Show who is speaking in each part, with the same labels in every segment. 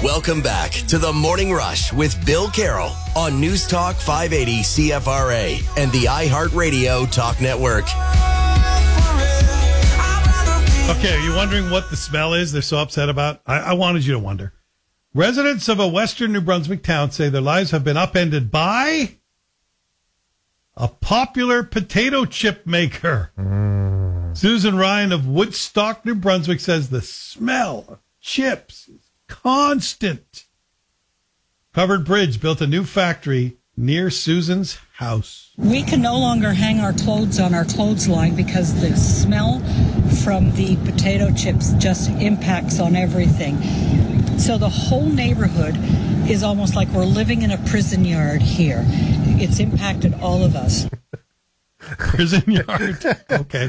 Speaker 1: Welcome back to the Morning Rush with Bill Carroll on News Talk 580 CFRA and the iHeartRadio Talk Network.
Speaker 2: Okay, are you wondering what the smell is they're so upset about? I wanted you to wonder. Residents of a western New Brunswick town say their lives have been upended by a popular potato chip maker. Susan Ryan of Woodstock, New Brunswick says the smell of chips is constant. Covered Bridge built a new factory near Susan's house.
Speaker 3: We can no longer hang our clothes on our clothesline because the smell from the potato chips just impacts on everything. So the whole neighborhood is almost like we're living in a prison yard here. It's impacted all of us.
Speaker 2: Prison yard? Okay.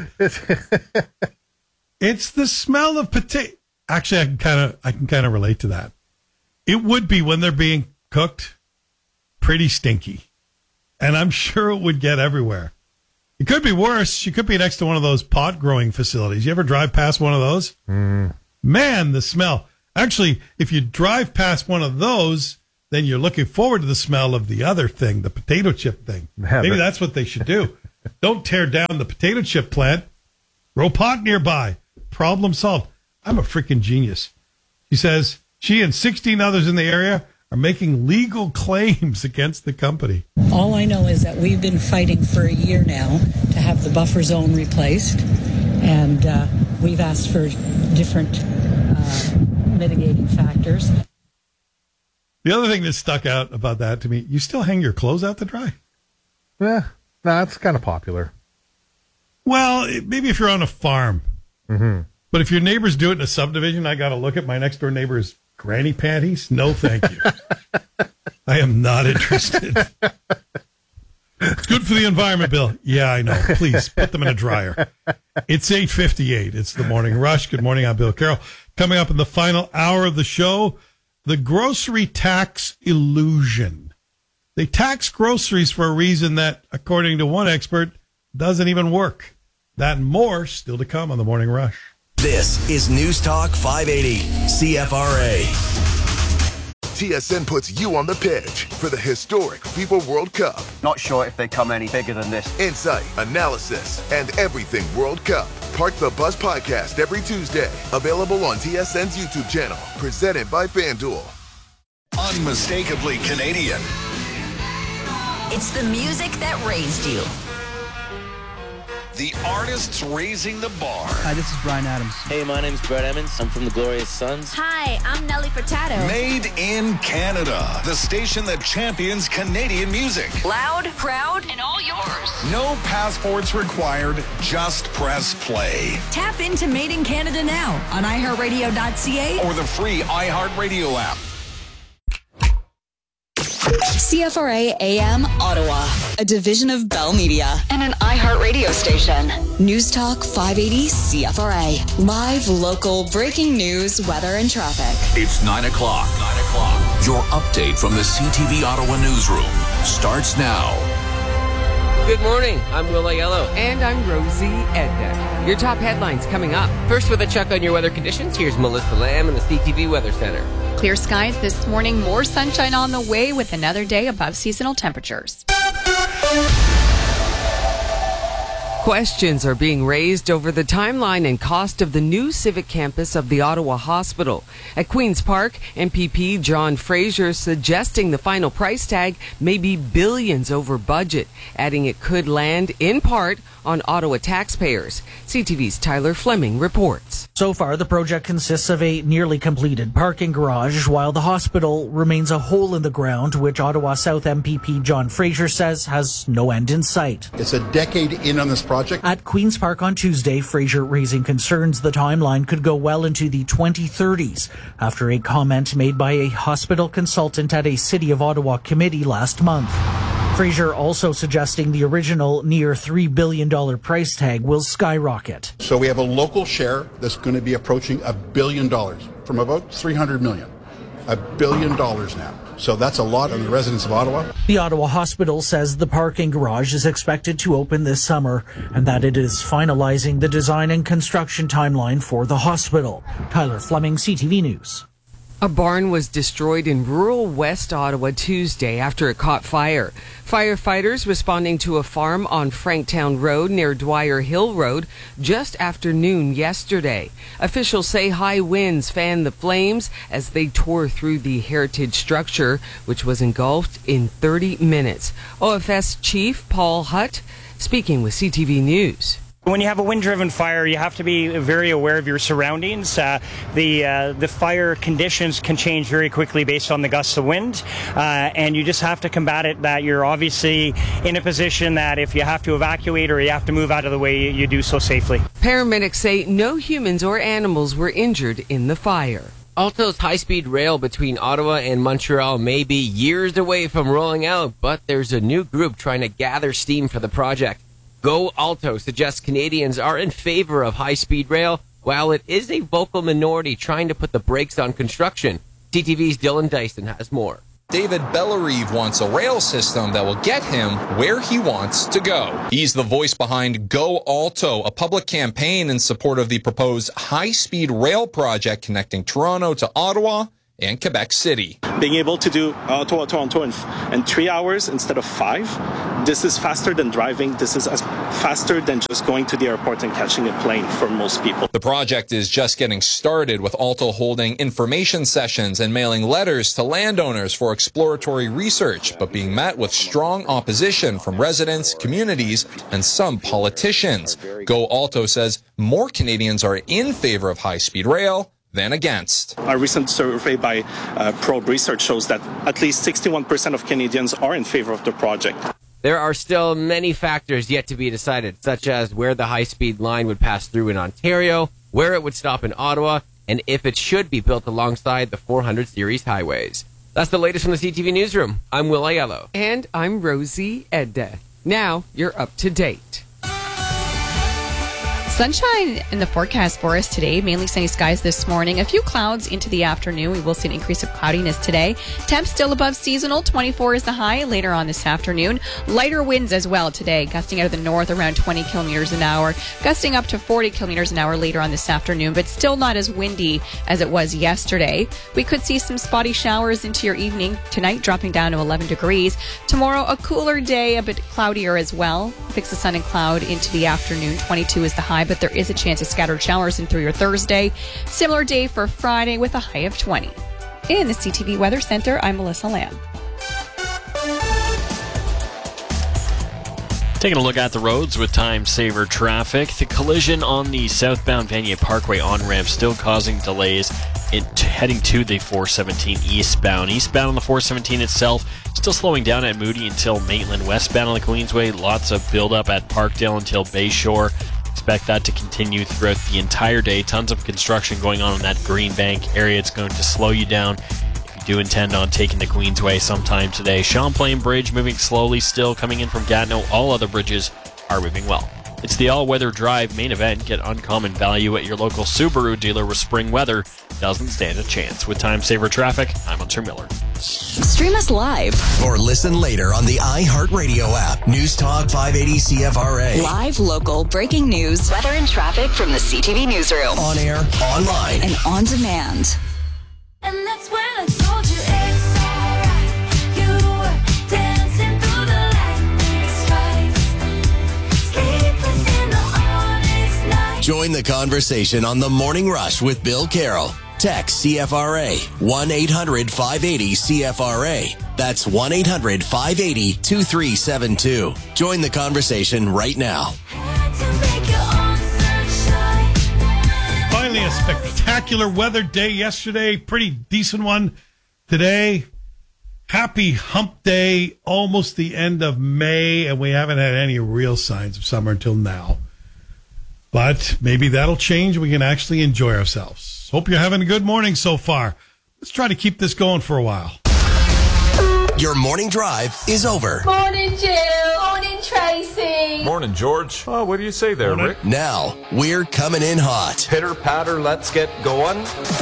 Speaker 2: It's the smell of potato. Actually, I can kind of relate to that. It would be when they're being cooked pretty stinky. And I'm sure it would get everywhere. It could be worse. You could be next to one of those pot growing facilities. You ever drive past one of those? Man, the smell. Actually, if you drive past one of those, then you're looking forward to the smell of the other thing, the potato chip thing. Maybe that's what they should do. Don't tear down the potato chip plant. Grow pot nearby. Problem solved. I'm a freaking genius. She says she and 16 others in the area are making legal claims against the company.
Speaker 3: All I know is that we've been fighting for a year now to have the buffer zone replaced, and we've asked for different mitigating factors.
Speaker 2: The other thing that stuck out about that to me, you still hang your clothes out to dry?
Speaker 4: Yeah, no, it's kind of popular.
Speaker 2: Well, maybe if you're on a farm. Mm-hmm. But if your neighbors do it in a subdivision, I got to look at my next door neighbor's granny panties? No, thank you. I am not interested. It's good for the environment, Bill. Yeah, I know. Please put them in a dryer. It's 8:58. It's the Morning Rush. Good morning. I'm Bill Carroll. Coming up in the final hour of the show, the grocery tax illusion. They tax groceries for a reason that, according to one expert, doesn't even work. That and more still to come on the Morning Rush.
Speaker 1: This is News Talk 580 CFRA.
Speaker 5: TSN puts you on the pitch for the historic FIFA World Cup.
Speaker 6: Not sure if they come any bigger than this.
Speaker 5: Insight, analysis, and everything World Cup. Park the Bus podcast every Tuesday. Available on TSN's YouTube channel. Presented by FanDuel.
Speaker 7: Unmistakably Canadian.
Speaker 8: It's the music that raised you.
Speaker 7: The artists raising the bar.
Speaker 9: Hi, this is Bryan Adams.
Speaker 10: Hey, my name's Brett Emmons. I'm from the Glorious Sons.
Speaker 8: Hi, I'm Nelly Furtado.
Speaker 7: Made in Canada. The station that champions Canadian music.
Speaker 8: Loud, proud, and all yours.
Speaker 7: No passports required. Just press play.
Speaker 8: Tap into Made in Canada now on iHeartRadio.ca
Speaker 7: or the free iHeartRadio app.
Speaker 11: CFRA AM Ottawa, a division of Bell Media and an iHeartRadio station. News Talk 580 CFRA. Live, local, breaking news, weather, and traffic.
Speaker 12: It's 9 o'clock. Your update from the CTV Ottawa newsroom starts now.
Speaker 13: Good morning. I'm Will Aiello.
Speaker 14: And I'm Rosie Edna. Your top headlines coming up.
Speaker 13: First, with a check on your weather conditions, here's Melissa Lamb in the CTV Weather Center.
Speaker 15: Clear skies this morning, more sunshine on the way with another day above seasonal temperatures.
Speaker 14: Questions are being raised over the timeline and cost of the new civic campus of the Ottawa Hospital. At Queen's Park, MPP John Fraser suggesting the final price tag may be billions over budget, adding it could land in part on Ottawa taxpayers. CTV's Tyler Fleming reports.
Speaker 16: So far, the project consists of a nearly completed parking garage, while the hospital remains a hole in the ground, which Ottawa South MPP John Fraser says has no end in sight.
Speaker 17: It's a decade in on this project.
Speaker 16: At Queen's Park on Tuesday, Fraser raising concerns the timeline could go well into the 2030s after a comment made by a hospital consultant at a City of Ottawa committee last month. Fraser also suggesting the original near $3 billion price tag will skyrocket.
Speaker 17: So we have a local share that's going to be approaching $1 billion from about $300 million. $1 billion now. So that's a lot on the residents of Ottawa.
Speaker 16: The Ottawa Hospital says the parking garage is expected to open this summer and that it is finalizing the design and construction timeline for the hospital. Tyler Fleming, CTV News.
Speaker 14: A barn was destroyed in rural West Ottawa Tuesday after it caught fire. Firefighters responding to a farm on Franktown Road near Dwyer Hill Road just after noon yesterday. Officials say high winds fanned the flames as they tore through the heritage structure, which was engulfed in 30 minutes. OFS Chief Paul Hutt speaking with CTV News.
Speaker 9: When you have a wind-driven fire, you have to be very aware of your surroundings. The fire conditions can change very quickly based on the gusts of wind, and you just have to combat it. That you're obviously in a position that if you have to evacuate or you have to move out of the way, you do so safely.
Speaker 14: Paramedics say no humans or animals were injured in the fire.
Speaker 13: Alto's high-speed rail between Ottawa and Montreal may be years away from rolling out, but there's a new group trying to gather steam for the project. Go Alto suggests Canadians are in favor of high-speed rail, while it is a vocal minority trying to put the brakes on construction. CTV's Dylan Dyson has more.
Speaker 18: David Bellerive wants a rail system that will get him where he wants to go. He's the voice behind Go Alto, a public campaign in support of the proposed high-speed rail project connecting Toronto to Ottawa and Quebec City.
Speaker 19: Being able to do Ottawa-Toronto in 3 hours instead of 5, this is faster than driving. This is faster than just going to the airport and catching a plane for most people.
Speaker 18: The project is just getting started, with Alto holding information sessions and mailing letters to landowners for exploratory research, but being met with strong opposition from residents, communities, and some politicians. Go Alto says more Canadians are in favor of high-speed rail than against.
Speaker 19: A recent survey by Probe Research shows that at least 61% of Canadians are in favor of the project.
Speaker 13: There are still many factors yet to be decided, such as where the high-speed line would pass through in Ontario, where it would stop in Ottawa, and if it should be built alongside the 400 series highways. That's the latest from the CTV Newsroom. I'm Will Aiello.
Speaker 14: And I'm Rosie Edda. Now you're up to date.
Speaker 15: Sunshine in the forecast for us today. Mainly sunny skies this morning. A few clouds into the afternoon. We will see an increase of cloudiness today. Temps still above seasonal. 24 is the high later on this afternoon. Lighter winds as well today. Gusting out of the north around 20 kilometers an hour. Gusting up to 40 kilometers an hour later on this afternoon, but still not as windy as it was yesterday. We could see some spotty showers into your evening. Tonight dropping down to 11 degrees. Tomorrow a cooler day, a bit cloudier as well. Fix the sun and cloud into the afternoon. 22 is the high, but there is a chance of scattered showers in through your Thursday. Similar day for Friday with a high of 20. In the CTV Weather Center, I'm Melissa Lamb.
Speaker 20: Taking a look at the roads with time saver traffic. The collision on the southbound Vanier Parkway on-ramp still causing delays heading to the 417 eastbound. Eastbound on the 417 itself still slowing down at Moody until Maitland. Westbound on the Queensway, lots of buildup at Parkdale until Bayshore. Expect that to continue throughout the entire day. Tons of construction going on in that Green Bank area. It's going to slow you down if you do intend on taking the Queensway sometime today. Champlain Bridge moving slowly still coming in from Gatineau. All other bridges are moving well. It's the all-weather drive main event. Get uncommon value at your local Subaru dealer with spring weather. Doesn't stand a chance. With time saver traffic, I'm Hunter Miller.
Speaker 11: Stream us live
Speaker 1: or listen later on the iHeartRadio app. News Talk 580 CFRA.
Speaker 11: Live, local, breaking news, weather and traffic from the CTV Newsroom.
Speaker 1: On air, online,
Speaker 11: and on demand.
Speaker 21: And that's when I told you it's alright. You were dancing through the lightning strikes. Sleepless in the honest night.
Speaker 1: Join the conversation on The Morning Rush with Bill Carroll. Text CFRA 1-800-580-CFRA. That's 1-800-580-2372. Join the conversation right now.
Speaker 2: Finally, a spectacular weather day yesterday. Pretty decent one today. Happy hump day. Almost the end of May, and we haven't had any real signs of summer until now. But maybe that'll change. We can actually enjoy ourselves. Hope you're having a good morning so far. Let's try to keep this going for a while.
Speaker 1: Your morning drive is over.
Speaker 21: Morning, Jill. Morning, Tracy.
Speaker 22: Morning, George. Oh, what do you say there, Rick?
Speaker 1: Now, we're coming in hot.
Speaker 22: Pitter patter, let's get going.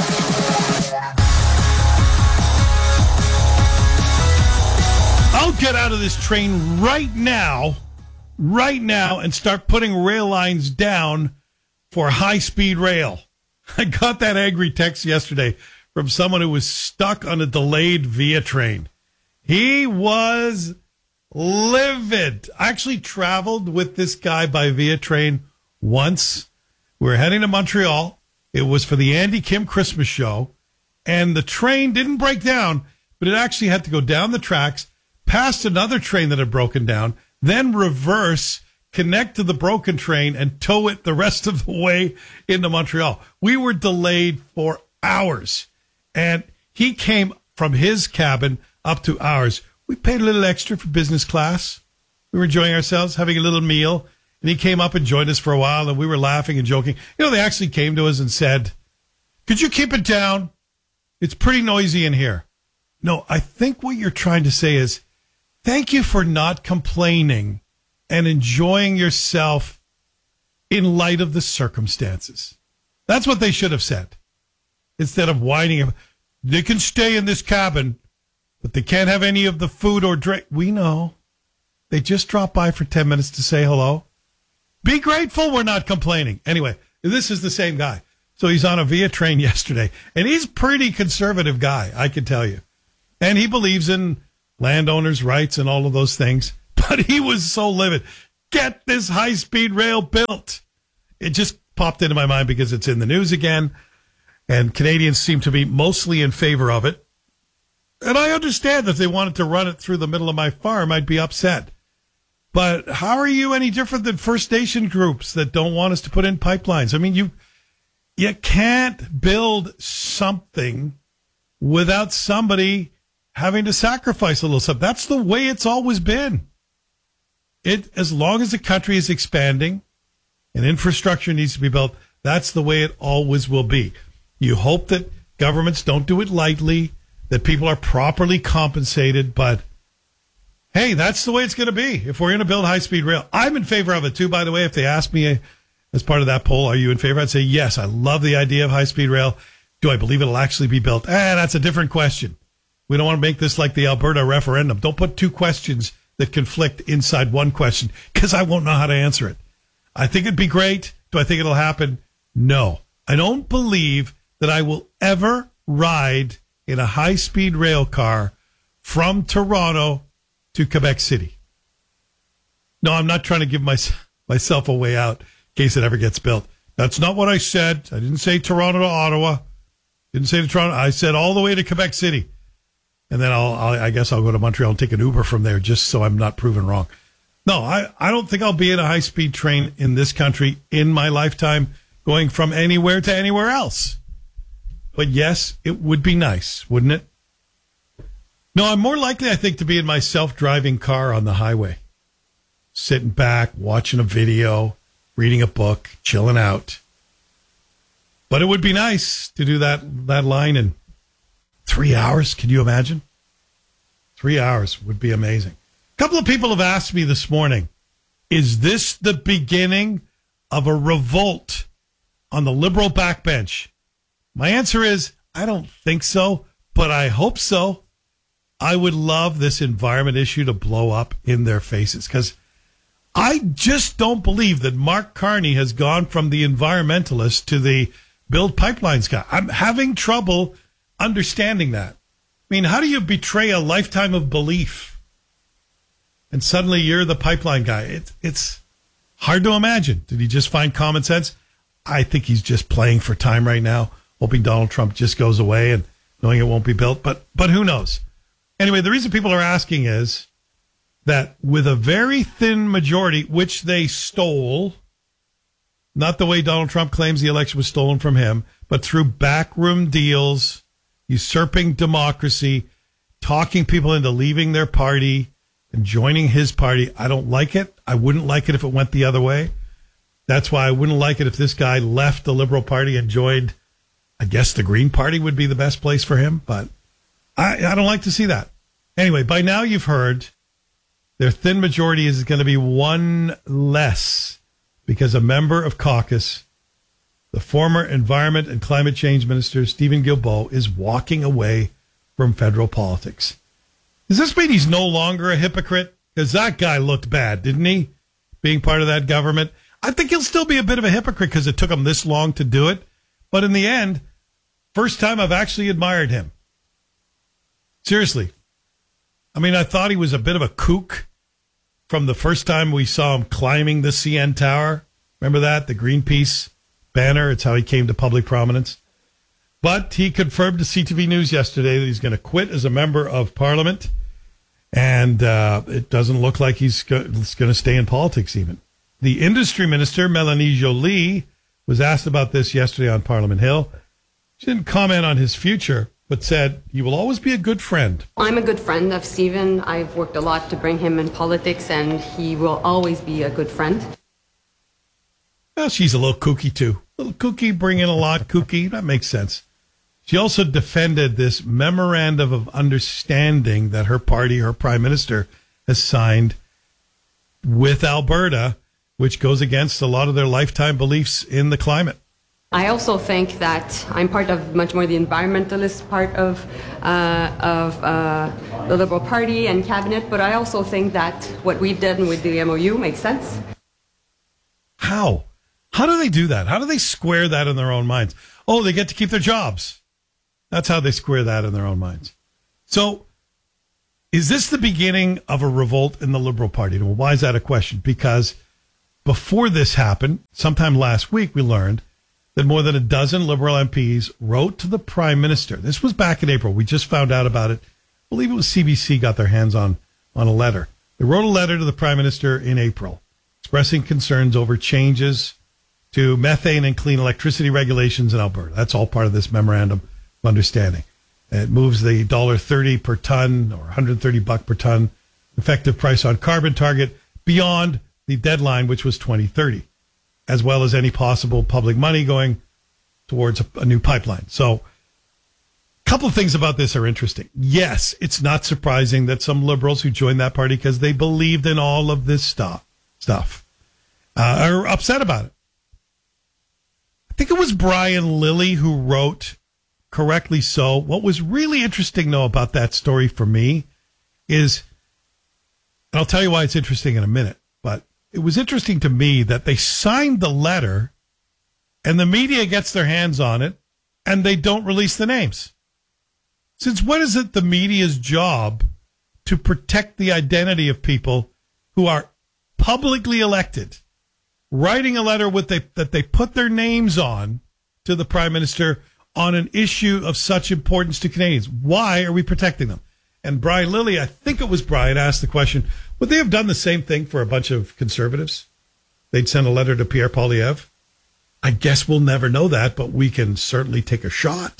Speaker 2: I'll get out of this train right now, and start putting rail lines down for high-speed rail. I got that angry text yesterday from someone who was stuck on a delayed Via train. He was livid. I actually traveled with this guy by Via train once. We were heading to Montreal. It was for the Andy Kim Christmas show, and the train didn't break down, but it actually had to go down the tracks, past another train that had broken down, then reverse, connect to the broken train, and tow it the rest of the way into Montreal. We were delayed for hours, and he came from his cabin up to ours. We paid a little extra for business class. We were enjoying ourselves, having a little meal, and he came up and joined us for a while, and we were laughing and joking. You know, they actually came to us and said, "Could you keep it down? It's pretty noisy in here." No, I think what you're trying to say is, thank you for not complaining and enjoying yourself in light of the circumstances. That's what they should have said. Instead of whining, they can stay in this cabin, but they can't have any of the food or drink. We know. They just dropped by for 10 minutes to say hello. Be grateful we're not complaining. Anyway, this is the same guy. So he's on a Via train yesterday, and he's a pretty conservative guy, I can tell you. And he believes in landowners' rights and all of those things. But he was so livid. Get this high-speed rail built. It just popped into my mind because it's in the news again, and Canadians seem to be mostly in favor of it. And I understand that if they wanted to run it through the middle of my farm, I'd be upset. But how are you any different than First Nation groups that don't want us to put in pipelines? I mean, you can't build something without somebody having to sacrifice a little something. That's the way it's always been. As long as the country is expanding and infrastructure needs to be built, that's the way it always will be. You hope that governments don't do it lightly, that people are properly compensated, but hey, that's the way it's going to be if we're going to build high-speed rail. I'm in favor of it, too, by the way. If they ask me as part of that poll, are you in favor? I'd say, yes, I love the idea of high-speed rail. Do I believe it'll actually be built? That's a different question. We don't want to make this like the Alberta referendum. Don't put two questions that conflict inside one question, because I won't know how to answer it. I think it'd be great. Do I think it'll happen? No. I don't believe that I will ever ride in a high-speed rail car from Toronto to Quebec City. No, I'm not trying to give myself a way out in case it ever gets built. That's not what I said. I didn't say Toronto to Ottawa. Didn't say to Toronto. I said all the way to Quebec City. And then I guess I'll go to Montreal and take an Uber from there just so I'm not proven wrong. No, I don't think I'll be in a high-speed train in this country in my lifetime going from anywhere to anywhere else. But yes, it would be nice, wouldn't it? No, I'm more likely, I think, to be in my self-driving car on the highway. Sitting back, watching a video, reading a book, chilling out. But it would be nice to do that line in 3 hours. Can you imagine? 3 hours would be amazing. A couple of people have asked me this morning, is this the beginning of a revolt on the Liberal backbench? My answer is, I don't think so, but I hope so. I would love this environment issue to blow up in their faces, because I just don't believe that Mark Carney has gone from the environmentalist to the build pipelines guy. I'm having trouble understanding that. I mean, how do you betray a lifetime of belief and suddenly you're the pipeline guy? It's hard to imagine. Did he just find common sense? I think he's just playing for time right now, hoping Donald Trump just goes away and knowing it won't be built. But who knows? Anyway, the reason people are asking is that with a very thin majority, which they stole, not the way Donald Trump claims the election was stolen from him, but through backroom deals, usurping democracy, talking people into leaving their party and joining his party. I don't like it. I wouldn't like it if it went the other way. That's why I wouldn't like it if this guy left the Liberal Party and joined, I guess the Green Party would be the best place for him, but I don't like to see that. Anyway, by now you've heard their thin majority is going to be one less because a member of caucus, the former Environment and Climate Change Minister, Stephen Guilbeault, is walking away from federal politics. Does this mean he's no longer a hypocrite? Because that guy looked bad, didn't he? Being part of that government. I think he'll still be a bit of a hypocrite because it took him this long to do it. But in the end, First time I've actually admired him. Seriously. I mean, I thought he was a bit of a kook from the first time we saw him climbing the CN Tower. Remember that? The Greenpeace banner. It's how he came to public prominence. But he confirmed to CTV News yesterday that he's going to quit as a member of Parliament. And it doesn't look like he's going to stay in politics even. The industry minister, Melanie Joly, was asked about this yesterday on Parliament Hill. She didn't comment on his future, but said he will always be a good friend.
Speaker 3: I'm a good friend of Stephen. I've worked a lot to bring him in politics, and he will always be a good friend.
Speaker 2: Well, she's a little kooky, too. A little kooky, bringing a lot kooky. That makes sense. She also defended this memorandum of understanding that her party, her prime minister, has signed with Alberta, which goes against a lot of their lifetime beliefs in the climate.
Speaker 3: I also think that I'm part of much more the environmentalist part of the Liberal Party and cabinet, but I also think that what we've done with the MOU makes sense.
Speaker 2: How? How do they do that? How do they square that in their own minds? Oh, they get to keep their jobs. That's how they square that in their own minds. So, is this the beginning of a revolt in the Liberal Party? Well, why is that a question? Because before this happened, sometime last week, we learned that more than a dozen Liberal MPs wrote to the Prime Minister. This was back in April. We just found out about it. I believe it was CBC got their hands on a letter. They wrote a letter to the Prime Minister in April expressing concerns over changes to methane and clean electricity regulations in Alberta. That's all part of this memorandum of understanding. It moves the $1.30 per ton or $130 per ton effective price on carbon target beyond the deadline, which was 2030, as well as any possible public money going towards a new pipeline. So a couple of things about this are interesting. Yes, it's not surprising that some liberals who joined that party because they believed in all of this stuff are upset about it. I think it was Brian Lilly who wrote, correctly so. What was really interesting, though, about that story for me is, and I'll tell you why it's interesting in a minute, but it was interesting to me that they signed the letter and the media gets their hands on it and they don't release the names. Since when is it the media's job to protect the identity of people who are publicly elected, writing a letter that they put their names on to the Prime Minister on an issue of such importance to Canadians? Why are we protecting them? And Brian Lilly, I think it was Brian, asked the question, would they have done the same thing for a bunch of conservatives? They'd send a letter to Pierre Poilievre? I guess we'll never know that, but we can certainly take a shot.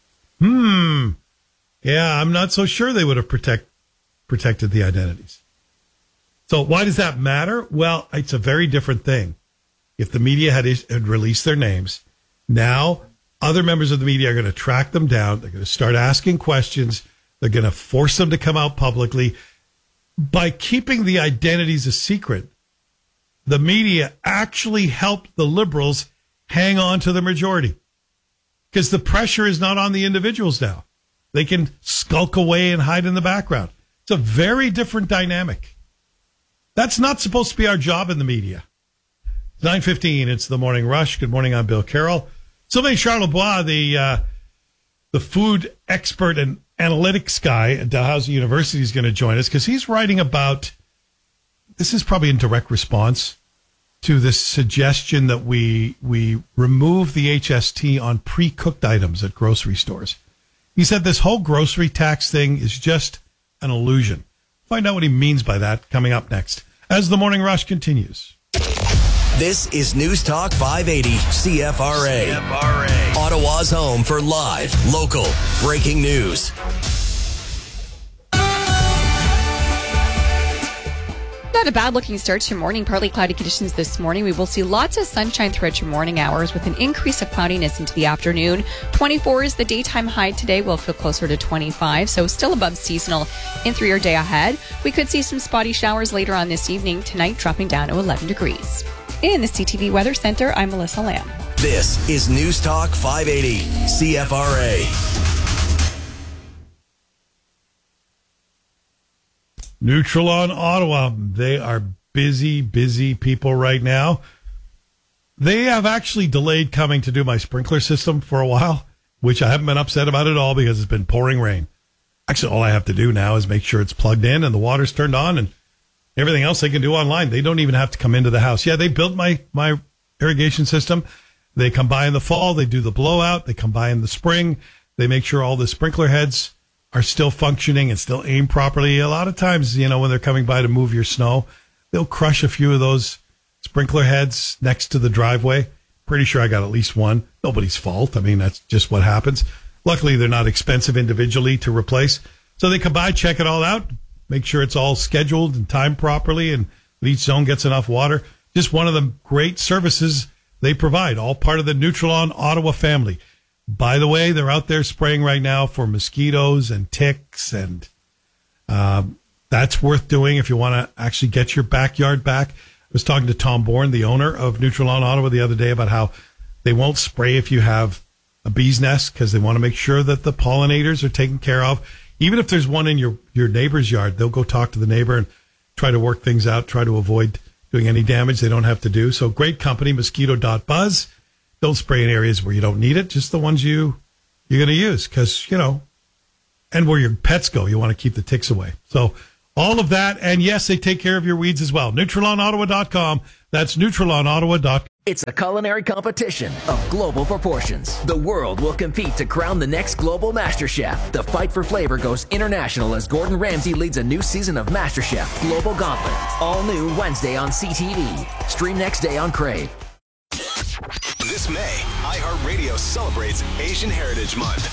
Speaker 2: Yeah, I'm not so sure they would have protected the identities. So why does that matter? Well, it's a very different thing. If the media had released their names, now other members of the media are going to track them down. They're going to start asking questions. They're going to force them to come out publicly. By keeping the identities a secret, the media actually helped the Liberals hang on to the majority because the pressure is not on the individuals now. They can skulk away and hide in the background. It's a very different dynamic. That's not supposed to be our job in the media. 9:15, it's the Morning Rush. Good morning, I'm Bill Carroll. Sylvain Charlebois, the food expert and analytics guy at Dalhousie University, is going to join us because he's writing about, this is probably in direct response to this suggestion that we remove the HST on pre-cooked items at grocery stores. He said this whole grocery tax thing is just an illusion. Find out what he means by that coming up next as the Morning Rush continues.
Speaker 1: This is News Talk 580 CFRA. Ottawa's home for live, local, breaking news.
Speaker 15: Not a bad looking start to morning. Partly cloudy conditions this morning. We will see lots of sunshine throughout your morning hours with an increase of cloudiness into the afternoon. 24 is the daytime high today. We'll feel closer to 25, so still above seasonal in through your day ahead. We could see some spotty showers later on this evening. Tonight dropping down to 11 degrees. In the CTV Weather Center, I'm Melissa Lamb.
Speaker 1: This is News Talk 580 CFRA.
Speaker 2: Neutral on Ottawa. They are busy people right now. They have actually delayed coming to do my sprinkler system for a while. which I haven't been upset about at all because it's been pouring rain. Actually, all I have to do now is make sure it's plugged in and the water's turned on, and everything else they can do online. They don't even have to come into the house. Yeah, they built my irrigation system. They come by in the fall. They do the blowout. They come by in the spring. They make sure all the sprinkler heads are still functioning and still aimed properly. A lot of times, when they're coming by to move your snow, they'll crush a few of those sprinkler heads next to the driveway. Pretty sure I got at least one. Nobody's fault. I mean, that's just what happens. Luckily, they're not expensive individually to replace. So they come by, check it all out, make sure it's all scheduled and timed properly, and each zone gets enough water. Just one of the great services they provide, all part of the Nutrilon Ottawa family. By the way, they're out there spraying right now for mosquitoes and ticks, and that's worth doing if you want to actually get your backyard back. I was talking to Tom Bourne, the owner of Nutrilon Ottawa, the other day about how they won't spray if you have a bee's nest because they want to make sure that the pollinators are taken care of. Even if there's one in your neighbor's yard, they'll go talk to the neighbor and try to work things out, try to avoid doing any damage they don't have to do. So great company, mosquito.buzz. Don't spray in areas where you don't need it, just the ones you're going to use because, and where your pets go, you want to keep the ticks away. So all of that, and yes, they take care of your weeds as well. NutrilonOttawa.com. That's NutrilonOttawa.com.
Speaker 4: It's a culinary competition of global proportions. The world will compete to crown the next global MasterChef. The fight for flavor goes international as Gordon Ramsay leads a new season of MasterChef Global Gauntlet. All new Wednesday on CTV. Stream next day on Crave.
Speaker 6: This May, iHeartRadio celebrates Asian Heritage Month.